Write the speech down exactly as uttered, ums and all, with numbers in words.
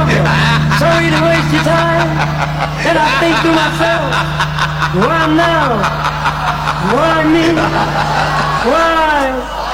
trouble. Sorry to waste your time. And I think to myself, why now? Why me? Why?